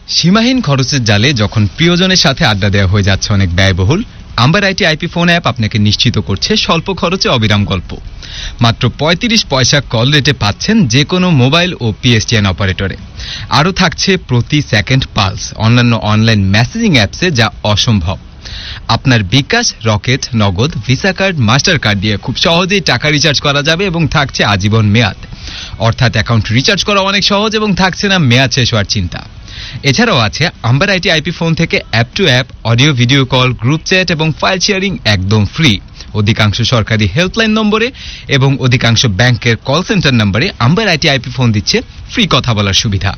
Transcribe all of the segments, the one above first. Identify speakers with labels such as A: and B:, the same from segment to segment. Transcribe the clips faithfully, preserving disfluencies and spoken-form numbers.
A: সীমাহীন খরচের জালে যখন প্রিয়জনের সাথে আড্ডা দেওয়া হয়ে যাচ্ছে অনেক ব্যয়বহুল, amber IT IP phone app আপনাকে নিশ্চিত করছে স্বল্প খরচে অবিরাম গল্প। মাত্র পঁয়ত্রিশ পয়সা কল রেটে পাচ্ছেন যে কোনো মোবাইল ও পিএসটিএন অপারেটরে। আরও থাকছে প্রতি সেকেন্ড পালস অন্যান্য অনলাইন মেসেজিং অ্যাপসে, যা অসম্ভব। আপনার বিকাশ, রকেট, নগদ, ভিসা কার্ড, মাস্টার কার্ড দিয়ে খুব সহজেই টাকা রিচার্জ করা যাবে এবং থাকছে আজীবন মেয়াদ। অর্থাৎ অ্যাকাউন্ট রিচার্জ করা অনেক সহজ এবং থাকছে না মেয়াদ শেষ হওয়ার চিন্তা। এছাড়াও আছে আম্বার আইটি আইপি ফোন থেকে app two app audio video call, group chat এবং ফাইল শেয়ারিং একদম ফ্রি। অধিকাংশ সরকারি হেল্পলাইন নম্বরে এবং অধিকাংশ ব্যাংকের কল সেন্টার নম্বরে আম্বার আইটি আইপি ফোন দিচ্ছে ফ্রি কথা বলার সুবিধা।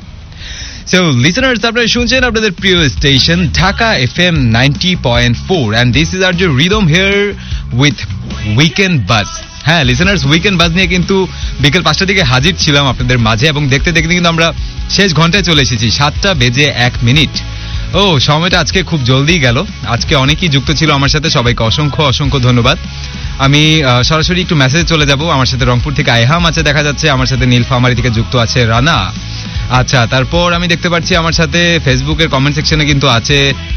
A: সো লিসেনার্স, আপনারা শুনছেন আপনাদের প্রিয় station Dhaka FM ninety point four and this is R rhythm here with weekend বাজ। হ্যাঁ লিসেনার্স, উইকেন্ড বাজ নিয়ে কিন্তু বিকেল পাঁচটার দিকে হাজির ছিলাম আপনাদের মাঝে এবং দেখতে দেখতে কিন্তু আমরা শেষ ঘন্টায় চলে এসেছি, সাতটা বেজে এক মিনিট। ও সময়টা আজকে খুব জলদি গেল। আজকে অনেকেই যুক্ত ছিল আমার সাথে, সবাইকে অসংখ্য অসংখ্য ধন্যবাদ। আমি সরাসরি একটু মেসেজ চলে যাব। আমার সাথে রংপুর থেকে আইহাম আছে দেখা যাচ্ছে, আমার সাথে নীলফামারী থেকে যুক্ত আছে রানা। আচ্ছা, তারপর আমি দেখতে পাচ্ছি আমার সাথে ফেসবুকের কমেন্ট সেকশনে কিন্তু আছে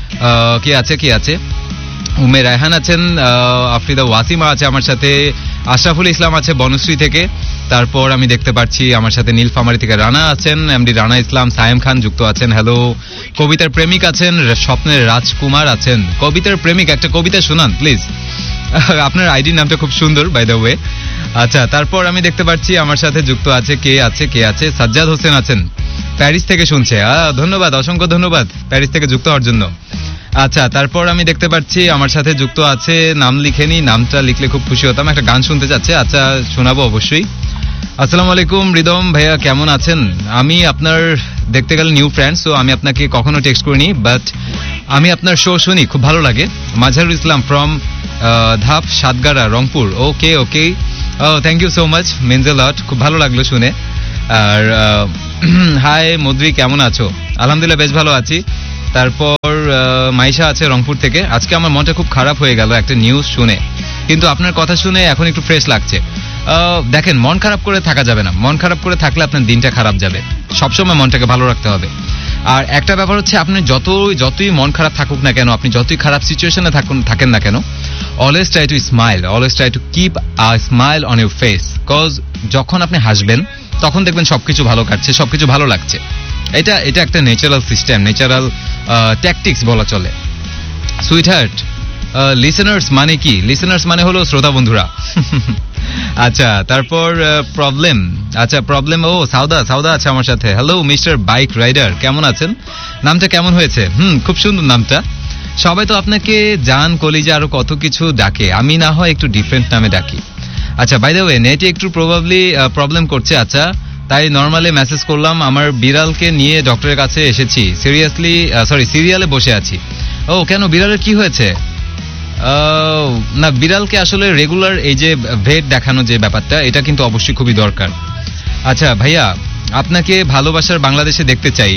A: কি আছে কি আছে উমে রায়হান আছেন, আফরিদা ওয়াসিমা আছে আমার সাথে, আশরাফুল ইসলাম আছে বনশ্রী থেকে। তারপর আমি দেখতে পাচ্ছি আমার সাথে নীলফামারী থেকে রানা আছেন, এমডি রানা ইসলাম, সায়েম খান যুক্ত আছেন, হ্যালো। কবিতার প্রেমিক আছেন, স্বপ্নের রাজকুমার আছেন। কবিতার প্রেমিক, একটা কবিতা শোনান প্লিজ। আপনার আইডির নামটা খুব সুন্দর বাই দ্য ওয়ে। আচ্ছা, তারপর আমি দেখতে পাচ্ছি আমার সাথে যুক্ত আছে কে আছে কে আছে সাজ্জাদ হোসেন আছেন, প্যারিস থেকে শুনছে। ধন্যবাদ, অসংখ্য ধন্যবাদ প্যারিস থেকে যুক্ত হওয়ার জন্য। আচ্ছা, তারপর আমি দেখতে পাচ্ছি আমার সাথে যুক্ত আছে, নাম লিখেনি, নামটা লিখলে খুব খুশি হতাম, একটা গান শুনতে চাচ্ছে। আচ্ছা, শোনাবো অবশ্যই। আসসালামু আলাইকুম রিদম ভাইয়া, কেমন আছেন? আমি আপনার দেখতে গেলে নিউ ফ্রেন্ড, সো আমি আপনাকে কখনো টেক্সট করিনি, বাট আমি আপনার শো শুনি, খুব ভালো লাগে। মাঝারুল ইসলাম ফ্রম ধাপ সাতগাড়া রংপুর। ওকে ওকে, thank you so much, means a লট, খুব ভালো লাগলো শুনে। আর হাই মধুরি, কেমন আছো? আলহামদুলিল্লাহ বেশ ভালো আছি। তারপর মাইশা আছে রংপুর থেকে। আজকে আমার মনটা খুব খারাপ হয়ে গেল একটা নিউজ শুনে, কিন্তু আপনার কথা শুনে এখন একটু ফ্রেশ লাগছে। দেখেন, মন খারাপ করে থাকা যাবে না, মন খারাপ করে থাকলে আপনার দিনটা খারাপ যাবে। সবসময় মনটাকে ভালো রাখতে হবে। আর একটা ব্যাপার হচ্ছে, আপনি যতই যতই মন খারাপ থাকুক না কেন, আপনি যতই খারাপ সিচুয়েশনে থাকুন থাকেন না কেন, always try to smile, always try to keep a smile on your face. Cause যখন আপনি হাসবেন তখন দেখবেন সবকিছু ভালো কাটছে, সবকিছু ভালো লাগছে। এটা এটা একটা ন্যাচারাল সিস্টেম, ন্যাচারাল ট্যাকটিক্স বলা চলে। সুইটহার্ট, লিসেনার্স মানে কি? লিসেনার্স মানে হলো শ্রোতা বন্ধুরা। আচ্ছা, তারপর প্রবলেম। আচ্ছা, প্রবলেম, ও সাউদা, সাউদা আছে আমার সাথে। হ্যালো মিস্টার বাইক রাইডার, কেমন আছেন? নামটা কেমন হয়েছে? হুম, খুব সুন্দর নামটা। সবাই তো আপনাকে জান, কলিজা, আরো কত কিছু ডাকে, আমি না হয় একটু ডিফারেন্ট নামে ডাকি। আচ্ছা, বাই দ্য ওয়ে নেটে একটু প্রবাবলি প্রবলেম করছে। আচ্ছা, তাই নর্মালি মেসেজ করলাম। আমার বিড়ালকে নিয়ে ডক্টরের কাছে এসেছি, সিরিয়াসলি সরি সিরিয়ালে বসে আছি। ও কেন, বিড়ালের কি হয়েছে? না, বিড়ালকে আসলে রেগুলার এই যে ভেট দেখানো যে ব্যাপারটা, এটা কিন্তু অবশ্যই খুবই দরকার। আচ্ছা ভাইয়া, আপনাকে ভালোবাসার বাংলাদেশে দেখতে চাই।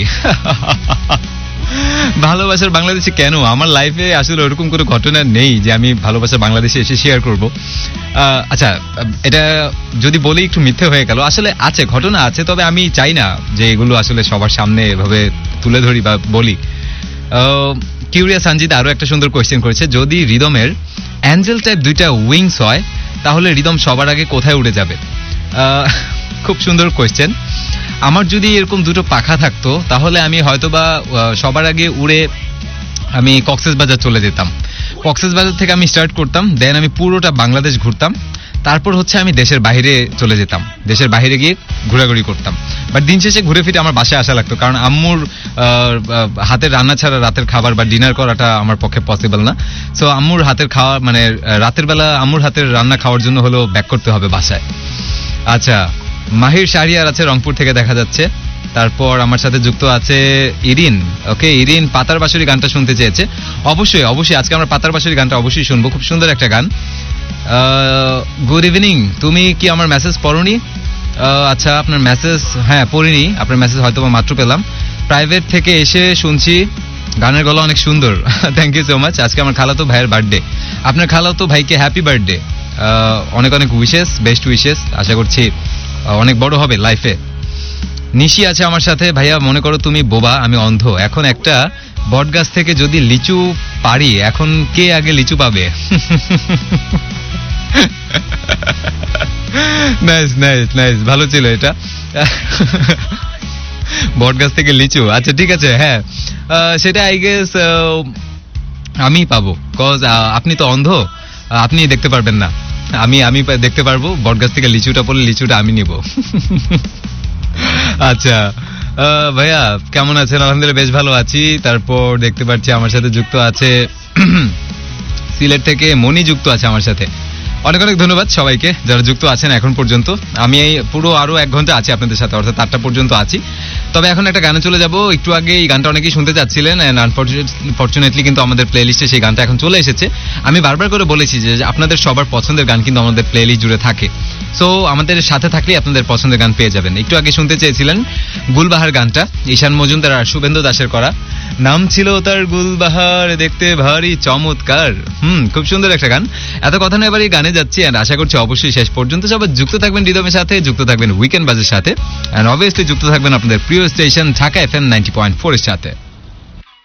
A: ভালোবাসার বাংলাদেশে কেন? আমার লাইফে আসলে ওরকম কোনো ঘটনা নেই যে আমি ভালোবাসার বাংলাদেশে এসে শেয়ার করব। আচ্ছা, এটা যদি বলি একটু মিথ্যে হয়ে গেল। আসলে আছে, ঘটনা আছে, তবে আমি চাই না যে এগুলো আসলে সবার সামনে এভাবে তুলে ধরি বা বলি। কিউরিয়া সঞ্জিত আরো একটা সুন্দর কোয়েশ্চেন করেছে, যদি রিদমের অ্যাঞ্জেল টাইপ দুইটা উইংস হয় তাহলে রিদম সবার আগে কোথায় উড়ে যাবে? খুব সুন্দর কোয়েশ্চেন। আমার যদি এরকম দুটো পাখা থাকতো তাহলে আমি হয়তোবা সবার আগে উড়ে আমি কক্সবাজার চলে যেতাম। কক্সবাজার থেকে আমি স্টার্ট করতাম, দেন আমি পুরোটা বাংলাদেশ ঘুরতাম, তারপর হচ্ছে আমি দেশের বাইরে চলে যেতাম, দেশের বাইরে গিয়ে ঘোরাঘুরি করতাম। বাট দিন শেষে ঘুরে ফিরে আমার বাসায় আসা লাগতো, কারণ আম্মুর হাতের রান্না ছাড়া রাতের খাবার বা ডিনার করাটা আমার পক্ষে পসিবল না। সো আম্মুর হাতের খাওয়া মানে রাতের বেলা আম্মুর হাতের রান্না খাওয়ার জন্য হলো ব্যাক করতে হবে বাসায়। আচ্ছা, মাহির শাহরিয়ার আছে রংপুর থেকে দেখা যাচ্ছে। তারপর আমার সাথে যুক্ত আছে ইরিন। ওকে ইরিন, পাতার বাঁশুরি গানটা শুনতে চেয়েছে। অবশ্যই অবশ্যই আজকে আমরা পাতার বাঁশুরি গানটা অবশ্যই শুনবো, খুব সুন্দর একটা গান। গুড ইভিনিং, তুমি কি আমার মেসেজ পড়োনি? আচ্ছা, আপনার মেসেজ হ্যাঁ পড়িনি, আপনার মেসেজ হয়তো মাত্র পেলাম। প্রাইভেট থেকে এসে শুনছি, গানের গলা অনেক সুন্দর। Thank you so much. আজকে আমার খালাতো ভাইয়ের বার্থডে, আপনার খালাতো ভাইকে হ্যাপি বার্থডে, অনেক অনেক উইশেস, বেস্ট উইশেস। আশা করছি অনেক বড় হবে লাইফে। নিশি আছে আমার সাথে। ভাইয়া মনে করো তুমি বোবা, আমি অন্ধ, এখন একটা বট গাছ থেকে যদি লিচু পারি, এখন কে আগে লিচু পাবে? নাইস নাইস নাইস, ভালো ছিল এটা। বট গাছ থেকে লিচু, আচ্ছা ঠিক আছে, হ্যাঁ সেটা আই গেস আমি পাবো, কজ আপনি তো অন্ধ, আপনি দেখতে পারবেন না, আমি আমি দেখতে পারবো। বট গাছ থেকে লিচুটা পড়লে লিচুটা আমি নিব। আচ্ছা ভাইয়া কেমন আছেন? আলহামদুলিল্লাহ বেশ ভালো আছি। তারপর দেখতে পাচ্ছি আমার সাথে যুক্ত আছে সিলেট থেকে মনি, যুক্ত আছে আমার সাথে। অনেক অনেক ধন্যবাদ সবাইকে যারা যুক্ত আছেন এখন পর্যন্ত। আমি এই পুরো আরো এক ঘন্টা আছি আপনাদের সাথে, অর্থাৎ আটটা পর্যন্ত আছি। তবে এখন একটা গানে চলে যাব। একটু আগে এই গানটা অনেকেই শুনতে চাচ্ছিলেন, এন্ড আনফরচুনেটলি কিন্তু আমাদের প্লে লিস্টে সেই গানটা এখন চলে এসেছে। আমি বারবার করে বলেছি যে আপনাদের সবার পছন্দের গান কিন্তু আমাদের প্লে লিস্ট জুড়ে থাকে, সো আমাদের সাথে থাকলেই আপনাদের পছন্দের গান পেয়ে যাবেন। একটু আগে শুনতে চেয়েছিলেন গুলবাহার গানটা, ঈশান মজুমদার আর শুভেন্দু দাসের করা। নাম ছিল তার গুলবাহার, দেখতে ভারী চমৎকার। হুম, খুব সুন্দর একটা গান। এত কথা না, এবার এই গানে যাচ্ছি, এন্ড আশা করছি অবশ্যই শেষ পর্যন্ত সবাই যুক্ত থাকবেন রিদমের সাথে, যুক্ত থাকবেন উইকেন্ড বাজের সাথে, এন্ড অবভিয়াসলি যুক্ত থাকবেন আপনাদের প্রিয় station Dhaka FM ninety point four এর সাথে।